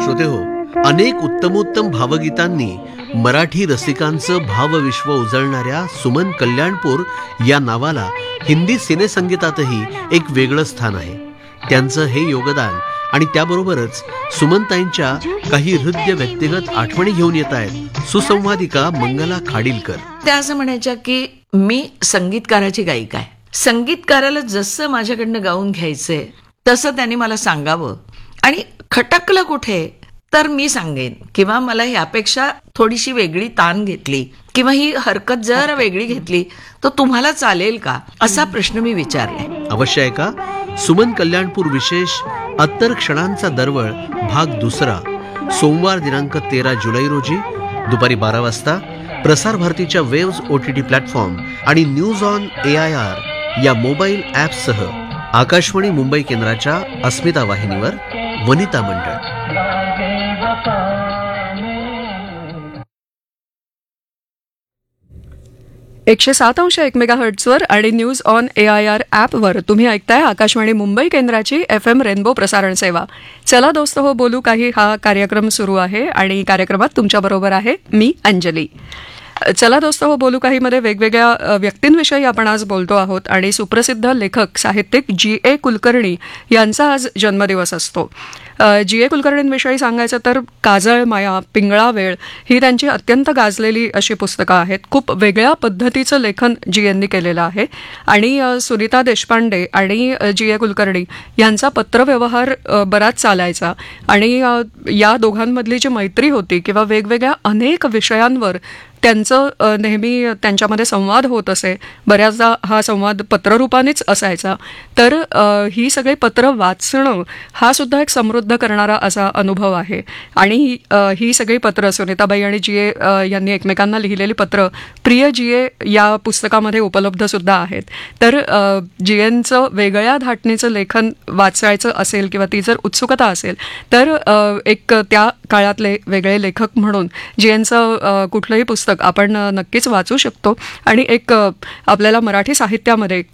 श्रोतेहो, अनेक उत्तमोत्तम भावगीतांनी मराठी रसिकांचं भावविश्व उजळणाऱ्या सुमन कल्याणपूर या नावाला हिंदी सिनेसंगीतातही एक वेगळं स्थान आहे. त्यांचं हे योगदान आणि त्याबरोबरच सुमनताईंच्या काही हृदय व्यक्तिगत आठवणी घेऊन येत आहेत सुसंवादिका मंगला खाडीलकर. त्या असं म्हणायच्या की मी संगीतकाराची गायिका आहे. संगीतकाराला जसं माझ्याकडनं गाऊन घ्यायचंय तसं त्यांनी मला सांगावं, आणि खटकलं कुठे तर मी सांगेन, किंवा मला ह्यापेक्षा थोडीशी वेगळी तान घेतली किंवा ही हरकत जर वेगळी घेतली तर तुम्हाला चालेल का, असा प्रश्न मी विचारलाय. अवश्य आहे का. सुमन कल्याणपूर विशेष अत्तर क्षणांचा दरवळ भाग 2 सोमवार दिनांक 13 जुलै रोजी दुपारी 12 वाजता प्रसार भारतीच्या वेव्स OTT प्लॅटफॉर्म आणि न्यूज ऑन AIR या मोबाईल ॲपसह आकाशवाणी मुंबई केंद्राच्या अस्मिता वाहिनीवर वनिता मंडळ. 107.1 मेगाहर्ट्झवर आणि न्यूज ऑन AIR ॲपवर तुम्ही ऐकताय आकाशवाणी मुंबई केंद्राची FM रेनबो प्रसारण सेवा. चला दोस्त हो बोलू काही हा कार्यक्रम सुरू आहे आणि कार्यक्रमात तुमच्याबरोबर आहे मी अंजली. चला दोस्त हो बोलू काही मध्ये वेगवेगळ्या व्यक्तींविषयी आपण आज बोलतो आहोत आणि सुप्रसिद्ध लेखक साहित्यिक G.A. कुलकर्णी यांचा आज जन्मदिवस असतो. G.A. कुलकर्णींविषयी सांगायचं तर काजळ माया, पिंगळा वेळ ही त्यांची अत्यंत गाजलेली अशी पुस्तकं आहेत. खूप वेगळ्या पद्धतीचं लेखन G.A.नी केलेलं आहे आणि सुनीता देशपांडे आणि G.A. कुलकर्णी यांचा पत्रव्यवहार बराच चालायचा आणि या दोघांमधली जी मैत्री होती किंवा वेगवेगळ्या अनेक विषयांवर त्यांचं नेहमी त्यांच्यामध्ये संवाद होत असे. बऱ्याचदा हा संवाद पत्ररूपानेच असायचा. तर ही सगळी पत्र वाचणं हा सुद्धा एक समृद्ध करणारा असा अनुभव आहे. आणि ही सगळी पत्र सुनीताबाई आणि G.A. यांनी एकमेकांना लिहिलेली पत्र प्रिय G.A. या पुस्तकामध्ये उपलब्ध सुद्धा आहेत. तर G.A.चं वेगळ्या धाटणीचं लेखन वाचायचं असेल किंवा ती जर उत्सुकता असेल तर एक त्या काळातले वेगळे लेखक म्हणून G.A.चं कुठलंही पुस्तक आपण नक्कीच वाचू शकतो आणि एक आपल्याला मराठी साहित्यामध्ये